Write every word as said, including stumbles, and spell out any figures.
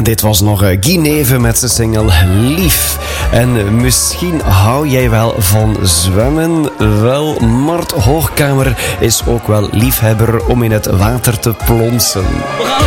En dit was nog Guy Neven met zijn single Lief. En misschien hou jij wel van zwemmen. Wel, Mart Hoogkamer is ook wel liefhebber om in het water te plonsen.